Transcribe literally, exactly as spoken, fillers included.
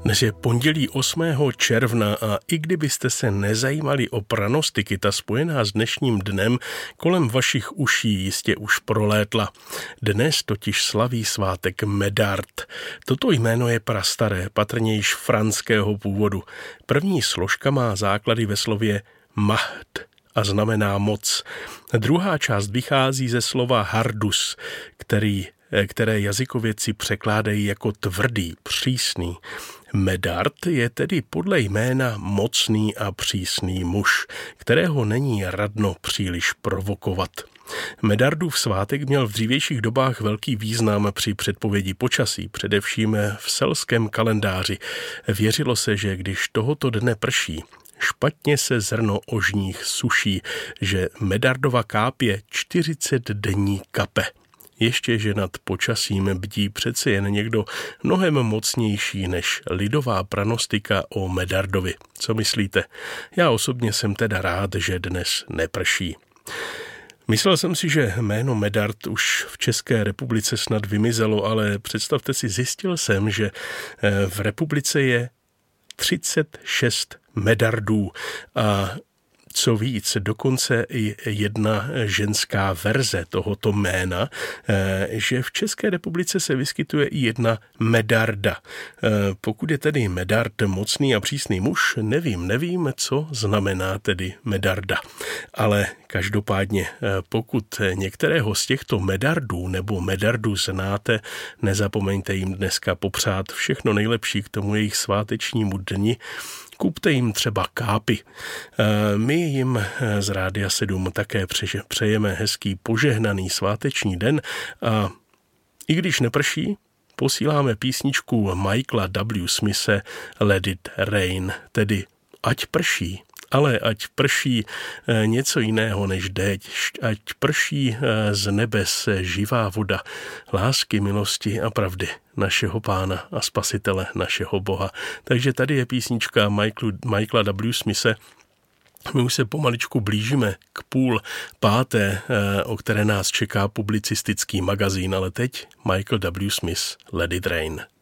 Dnes je pondělí osmého června a i kdybyste se nezajímali o pranostiky, ta spojená s dnešním dnem kolem vašich uší jistě už prolétla. Dnes totiž slaví svátek Medard. Toto jméno je prastaré, patrně již franského původu. První složka má základy ve slově Maht a znamená moc. Druhá část vychází ze slova hardus, který které jazykovědci překládají jako tvrdý, přísný. Medard je tedy podle jména mocný a přísný muž, kterého není radno příliš provokovat. Medardův svátek měl v dřívějších dobách velký význam při předpovědi počasí, především v selském kalendáři. Věřilo se, že když tohoto dne prší, špatně se zrno ožních suší, že Medardova kápě čtyřicet dní kape. Ještě, že nad počasím bdí přece jen někdo mnohem mocnější než lidová pranostika o Medardovi. Co myslíte? Já osobně jsem teda rád, že dnes neprší. Myslel jsem si, že jméno Medard už v České republice snad vymizelo, ale představte si, zjistil jsem, že v republice je třicet šest Medardů a co víc, dokonce i jedna ženská verze tohoto jména, že v České republice se vyskytuje i jedna Medarda. Pokud je tedy Medard mocný a přísný muž, nevím, nevím, co znamená tedy Medarda. Ale každopádně, pokud některého z těchto Medardů nebo Medardu znáte, nezapomeňte jim dneska popřát všechno nejlepší k tomu jejich svátečnímu dni. Kupte jim třeba kápy. My jim z Rádia sedm také přejeme hezký požehnaný sváteční den a i když neprší, posíláme písničku Michaela W. Smithe Let It Rain, tedy ať prší. Ale ať prší něco jiného než déšť, ať prší z nebes živá voda, lásky, milosti a pravdy našeho Pána a Spasitele, našeho Boha. Takže tady je písnička Michaela W. Smithe. My už se pomaličku blížíme k půl páté, o které nás čeká publicistický magazín, ale teď Michael W. Smith Let It Rain.